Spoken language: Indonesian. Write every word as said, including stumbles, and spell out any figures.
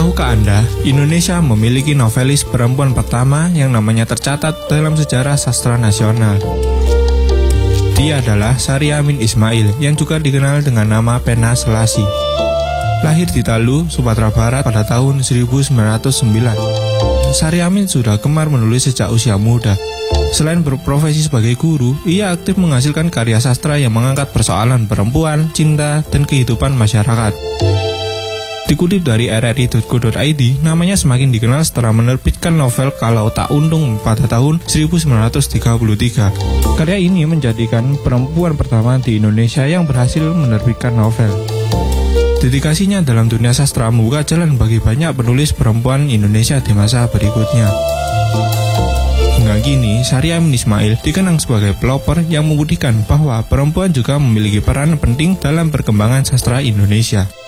Tahukah Anda, Indonesia memiliki novelis perempuan pertama yang namanya tercatat dalam sejarah sastra nasional. Dia adalah Sari Amin Ismail yang juga dikenal dengan nama Pena Selasi. Lahir di Talu, Sumatera Barat pada tahun seribu sembilan ratus sembilan. Sari Amin sudah gemar menulis sejak usia muda. Selain berprofesi sebagai guru, ia aktif menghasilkan karya sastra yang mengangkat persoalan perempuan, cinta, dan kehidupan masyarakat. Dikutip dari r r i titik co titik i d, namanya semakin dikenal setelah menerbitkan novel Kalau Tak Untung pada tahun seribu sembilan ratus tiga puluh tiga. Karya ini menjadikan perempuan pertama di Indonesia yang berhasil menerbitkan novel. Dedikasinya dalam dunia sastra membuka jalan bagi banyak penulis perempuan Indonesia di masa berikutnya. Hingga kini, Sari Amin Ismail dikenang sebagai pelopor yang membuktikan bahwa perempuan juga memiliki peran penting dalam perkembangan sastra Indonesia.